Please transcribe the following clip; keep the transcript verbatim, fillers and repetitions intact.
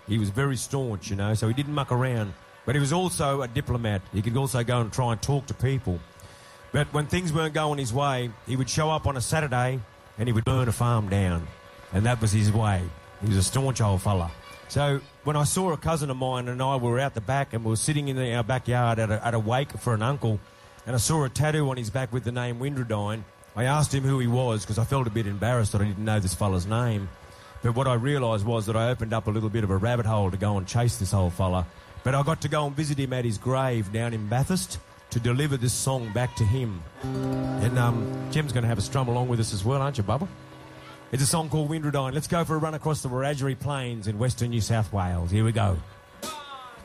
He was very staunch, you know, so he didn't muck around. But he was also a diplomat. He could also go and try and talk to people. But when things weren't going his way, he would show up on a Saturday and he would burn a farm down. And that was his way. He was a staunch old fella. So when I saw a cousin of mine and I were out the back and we were sitting in the, our backyard at a, at a wake for an uncle, and I saw a tattoo on his back with the name Windradyne, I asked him who he was because I felt a bit embarrassed that I didn't know this fella's name. But what I realised was that I opened up a little bit of a rabbit hole to go and chase this old fella. But I got to go and visit him at his grave down in Bathurst to deliver this song back to him. And um, Jim's going to have a strum along with us as well, aren't you, Bubba? It's a song called Windradyne. Let's go for a run across the Wiradjuri Plains in western New South Wales. Here we go.